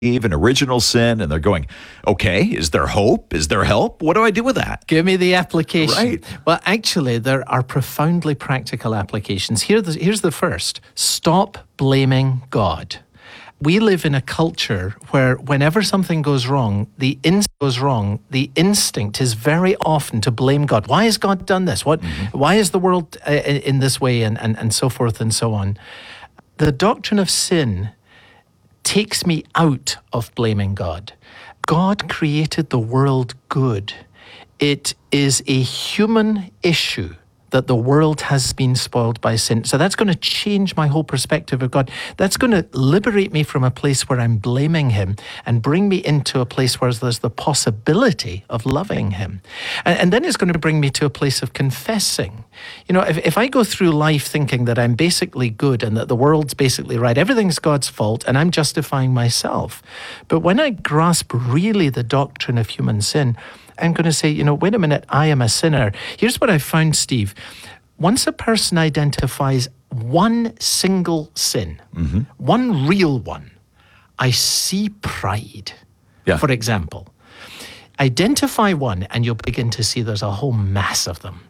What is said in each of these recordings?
even original sin, and they're going, okay, is there hope? Is there help? What do I do with that? Give me the application. Right. Well, actually, there are profoundly practical applications. Here's the first. Stop blaming God. We live in a culture where whenever something goes wrong, the instinct is very often to blame God. Why has God done this? Why is the world in this way, and so forth and so on? The doctrine of sin takes me out of blaming God. God created the world good. It is a human issue that the world has been spoiled by sin. So that's going to change my whole perspective of God. That's going to liberate me from a place where I'm blaming him and bring me into a place where there's the possibility of loving him. And then it's going to bring me to a place of confessing. You know, if I go through life thinking that I'm basically good and that the world's basically right, everything's God's fault and I'm justifying myself. But when I grasp really the doctrine of human sin, I'm going to say, you know, wait a minute, I am a sinner. Here's what I found, Steve. Once a person identifies one single sin, one real one, I see pride, for example. Identify one and you'll begin to see there's a whole mass of them.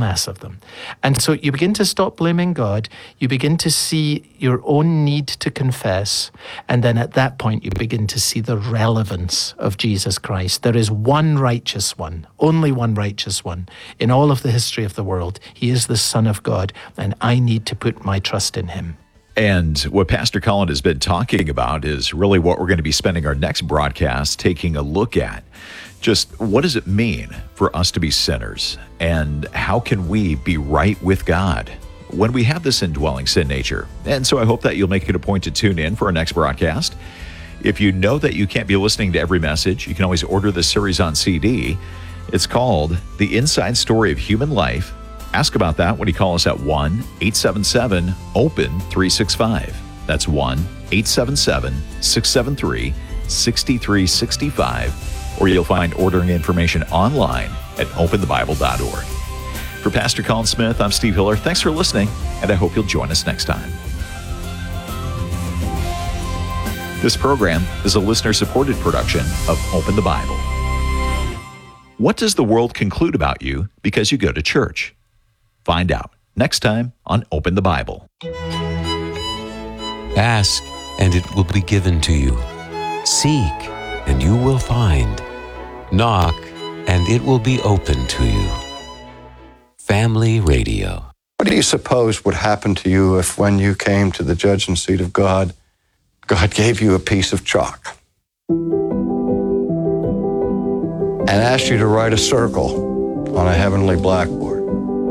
And so you begin to stop blaming God, you begin to see your own need to confess, and then at that point you begin to see the relevance of Jesus Christ. There is one righteous one, only one righteous one in all of the history of the world. He is the Son of God, and I need to put my trust in him. And what Pastor Colin has been talking about is really what we're going to be spending our next broadcast taking a look at. Just what does it mean for us to be sinners? And how can we be right with God when we have this indwelling sin nature? And so I hope that you'll make it a point to tune in for our next broadcast. If you know that you can't be listening to every message, you can always order this series on CD. It's called The Inside Story of Human Life. Ask about that when you call us at 1-877-OPEN-365. That's 1-877-673-6365. Or you'll find ordering information online at openthebible.org. For Pastor Colin Smith, I'm Steve Hiller. Thanks for listening, and I hope you'll join us next time. This program is a listener-supported production of Open the Bible. What does the world conclude about you because you go to church? Find out next time on Open the Bible. Ask, and it will be given to you. Seek, and you will find. Knock, and it will be open to you. Family Radio. What do you suppose would happen to you if when you came to the judgment seat of God, God gave you a piece of chalk and asked you to write a circle on a heavenly blackboard?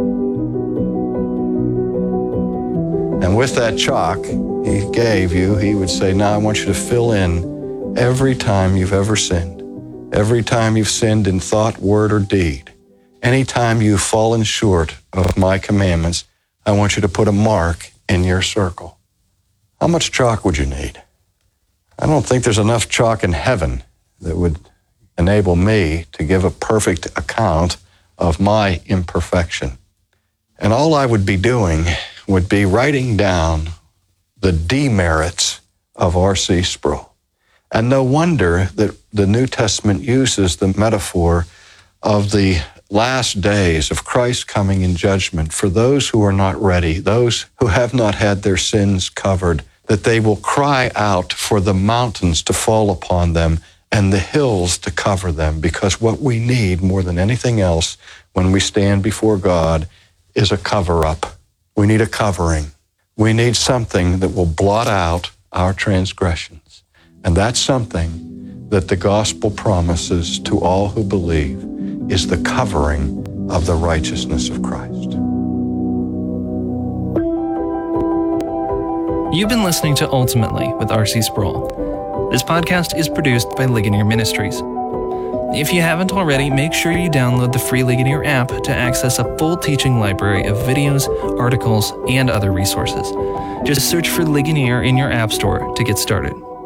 And with that chalk he gave you, he would say, now I want you to fill in every time you've ever sinned. Every time you've sinned in thought, word, or deed, any time you've fallen short of my commandments, I want you to put a mark in your circle. How much chalk would you need? I don't think there's enough chalk in heaven that would enable me to give a perfect account of my imperfection. And all I would be doing would be writing down the demerits of R.C. Sproul. And no wonder that the New Testament uses the metaphor of the last days of Christ coming in judgment for those who are not ready, those who have not had their sins covered, that they will cry out for the mountains to fall upon them and the hills to cover them, because what we need more than anything else when we stand before God is a cover-up. We need a covering. We need something that will blot out our transgressions. And that's something that the gospel promises to all who believe is the covering of the righteousness of Christ. You've been listening to Ultimately with R.C. Sproul. This podcast is produced by Ligonier Ministries. If you haven't already, make sure you download the free Ligonier app to access a full teaching library of videos, articles, and other resources. Just search for Ligonier in your app store to get started.